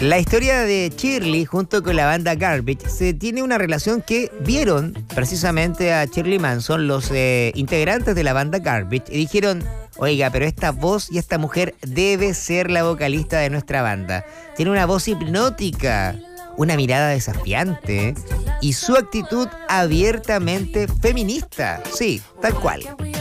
La historia de Shirley junto con la banda Garbage se tiene una relación que vieron precisamente a Shirley Manson, los integrantes de la banda Garbage, y dijeron: oiga, pero esta voz y esta mujer debe ser la vocalista de nuestra banda. Tiene una voz hipnótica, una mirada desafiante y su actitud abiertamente feminista. Sí, tal cual.